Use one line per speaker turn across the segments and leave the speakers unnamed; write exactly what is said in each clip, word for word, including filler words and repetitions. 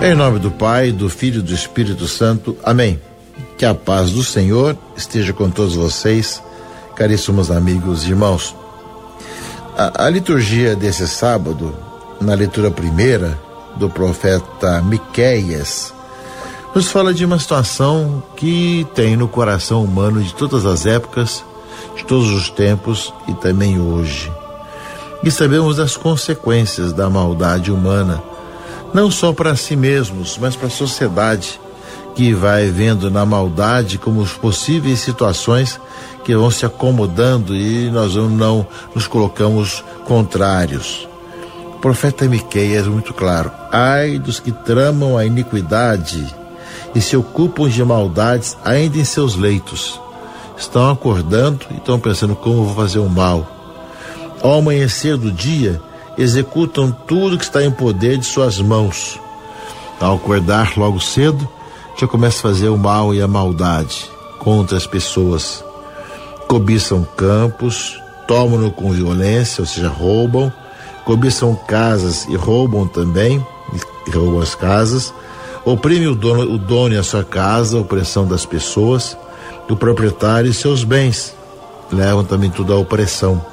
Em nome do Pai, do Filho e do Espírito Santo. Amém. Que a paz do Senhor esteja com todos vocês, caríssimos amigos e irmãos. A, a liturgia desse sábado, na leitura primeira do profeta Miqueias, nos fala de uma situação que tem no coração humano de todas as épocas, de todos os tempos e também hoje. E sabemos das consequências da maldade humana, não só para si mesmos, mas para a sociedade, que vai vendo na maldade como possíveis situações que vão se acomodando e nós não nos colocamos contrários. O profeta Miqueias é muito claro: ai dos que tramam a iniquidade e se ocupam de maldades ainda em seus leitos. Estão acordando e estão pensando como vou fazer o mal. Ao amanhecer do dia, executam tudo que está em poder de suas mãos. Ao acordar logo cedo, já começa a fazer o mal e a maldade contra as pessoas. Cobiçam campos, tomam-no com violência, ou seja, roubam. Cobiçam casas e roubam também, e roubam as casas. Oprime o dono, o dono e a sua casa, a opressão das pessoas, do proprietário e seus bens. Levam também tudo à opressão.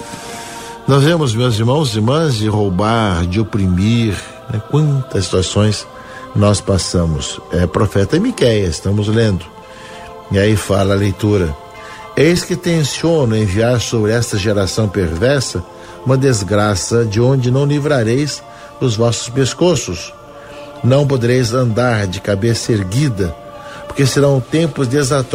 Nós vemos, meus irmãos e irmãs, de roubar, de oprimir, né? Quantas situações nós passamos. É profeta Miqueias, estamos lendo. E aí fala a leitura: eis que tenciono enviar sobre esta geração perversa uma desgraça de onde não livrareis os vossos pescoços. Não podereis andar de cabeça erguida, porque serão tempos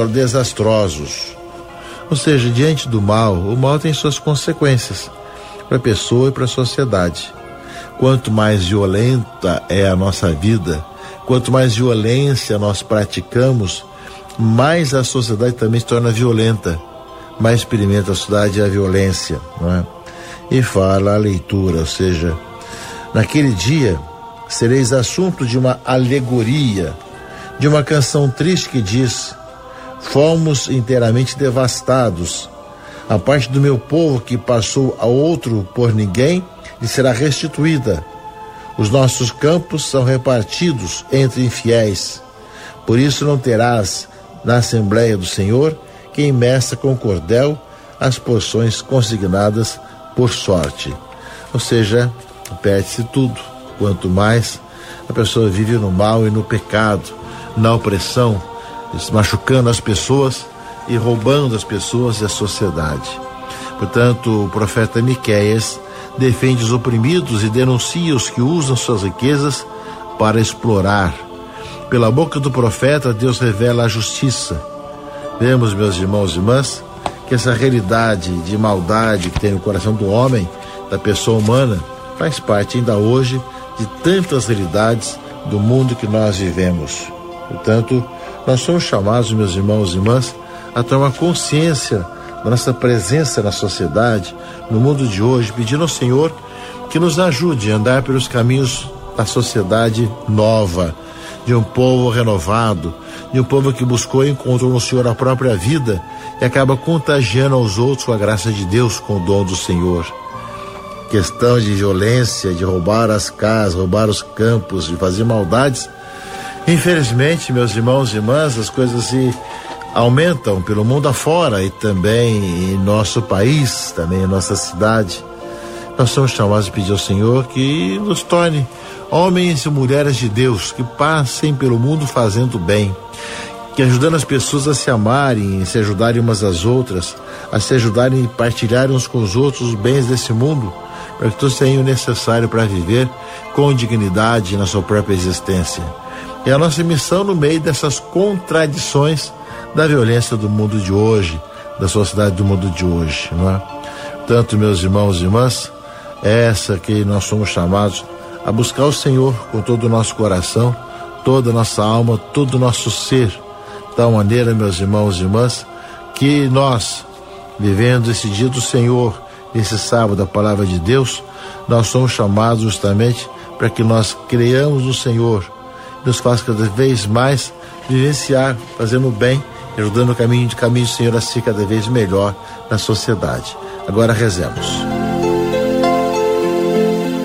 desastrosos. Ou seja, diante do mal, o mal tem suas consequências para a pessoa e para a sociedade. Quanto mais violenta é a nossa vida, quanto mais violência nós praticamos, mais a sociedade também se torna violenta, mais experimenta a sociedade a violência, não é? E fala a leitura, ou seja, naquele dia sereis assunto de uma alegoria, de uma canção triste que diz: fomos inteiramente devastados. A parte do meu povo que passou a outro por ninguém lhe será restituída. Os nossos campos são repartidos entre infiéis. Por isso não terás na Assembleia do Senhor quem meça com cordel as porções consignadas por sorte. Ou seja, perde-se tudo. Quanto mais a pessoa vive no mal e no pecado, na opressão, machucando as pessoas e roubando as pessoas e a sociedade. Portanto, o profeta Miqueias defende os oprimidos e denuncia os que usam suas riquezas para explorar. Pela boca do profeta, Deus revela a justiça. Vemos, meus irmãos e irmãs, que essa realidade de maldade que tem no coração do homem, da pessoa humana, faz parte ainda hoje de tantas realidades do mundo que nós vivemos. Portanto, nós somos chamados, meus irmãos e irmãs, a tomar consciência da nossa presença na sociedade, no mundo de hoje, pedindo ao Senhor que nos ajude a andar pelos caminhos da sociedade nova, de um povo renovado, de um povo que buscou e encontrou no Senhor a própria vida e acaba contagiando aos outros com a graça de Deus, com o dom do Senhor. Questão de violência, de roubar as casas, roubar os campos, de fazer maldades, infelizmente, meus irmãos e irmãs, as coisas se aumentam pelo mundo afora e também em nosso país, também em nossa cidade. Nós somos chamados a pedir ao Senhor que nos torne homens e mulheres de Deus, que passem pelo mundo fazendo bem, que ajudando as pessoas a se amarem, a se ajudarem umas às outras, a se ajudarem e partilharem uns com os outros os bens desse mundo, para que todos tenham o necessário para viver com dignidade na sua própria existência. É a nossa missão no meio dessas contradições da violência do mundo de hoje, da sociedade do mundo de hoje, não é? Tanto, meus irmãos e irmãs, é essa que nós somos chamados a buscar o Senhor com todo o nosso coração, toda a nossa alma, todo o nosso ser, de tal maneira, meus irmãos e irmãs, que nós, vivendo esse dia do Senhor, esse sábado, a palavra de Deus, nós somos chamados justamente para que nós creiamos no Senhor, nos faça cada vez mais vivenciar, fazendo o bem, ajudando o caminho de caminho do Senhor a ser cada vez melhor na sociedade. Agora rezemos.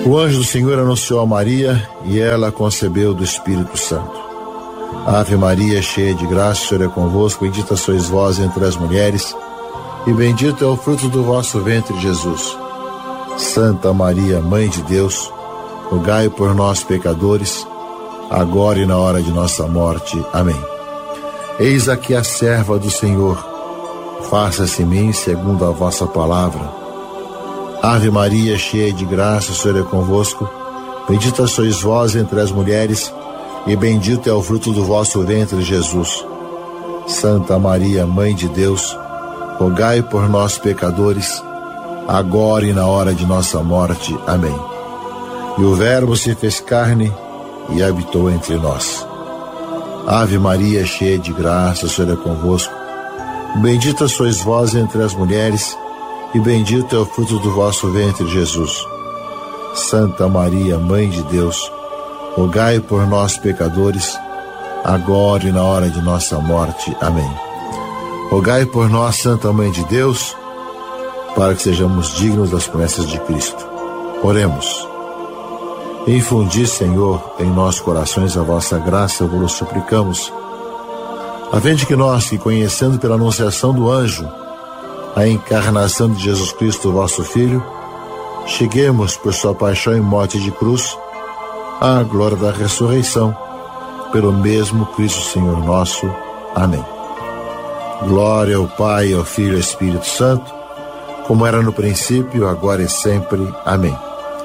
O anjo do Senhor anunciou a Maria e ela concebeu do Espírito Santo. Ave Maria, cheia de graça, o Senhor é convosco, bendita sois vós entre as mulheres, e bendito é o fruto do vosso ventre, Jesus. Santa Maria, Mãe de Deus, rogai por nós, pecadores, agora e na hora de nossa morte. Amém. Eis aqui a serva do Senhor, faça-se em mim segundo a vossa palavra. Ave Maria, cheia de graça, o Senhor é convosco, bendita sois vós entre as mulheres, e bendito é o fruto do vosso ventre, Jesus. Santa Maria, Mãe de Deus, rogai por nós, pecadores, agora e na hora de nossa morte. Amém. E o Verbo se fez carne e habitou entre nós. Ave Maria, cheia de graça, o Senhor é convosco, bendita sois vós entre as mulheres, e bendito é o fruto do vosso ventre, Jesus. Santa Maria, Mãe de Deus, rogai por nós, pecadores, agora e na hora de nossa morte. Amém. Rogai por nós, Santa Mãe de Deus, para que sejamos dignos das promessas de Cristo. Oremos. Infundi, Senhor, em nossos corações a vossa graça, vos suplicamos, a fim de que nós, que conhecendo pela anunciação do anjo a encarnação de Jesus Cristo, vosso Filho, cheguemos por sua paixão e morte de cruz à glória da ressurreição, pelo mesmo Cristo Senhor nosso. Amém. Glória ao Pai, ao Filho e ao Espírito Santo, como era no princípio, agora e sempre. Amém.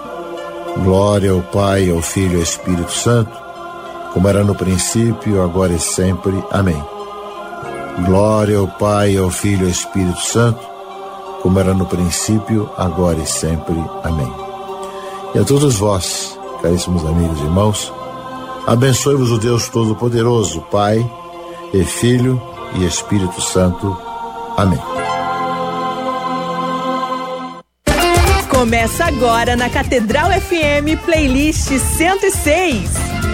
Glória ao Pai, ao Filho e ao Espírito Santo, como era no princípio, agora e sempre. Amém. Glória ao Pai, ao Filho e ao Espírito Santo, como era no princípio, agora e sempre. Amém. E a todos vós, caríssimos amigos e irmãos, abençoe-vos o Deus Todo-Poderoso, Pai e Filho e Espírito Santo. Amém.
Começa agora na Catedral F M Playlist cento e seis.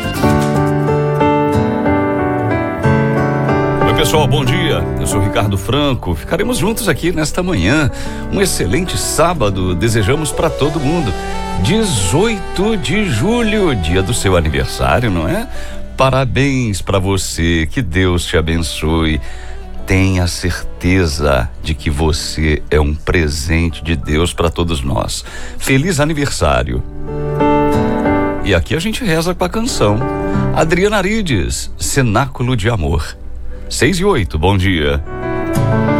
Pessoal, bom dia, eu sou Ricardo Franco, ficaremos juntos aqui nesta manhã, um excelente sábado, desejamos para todo mundo, dezoito de julho, dia do seu aniversário, não é? Parabéns para você, que Deus te abençoe, tenha certeza de que você é um presente de Deus para todos nós, feliz aniversário. E aqui a gente reza com a canção, Adriana Arides, Cenáculo de Amor. Seis e oito, bom dia.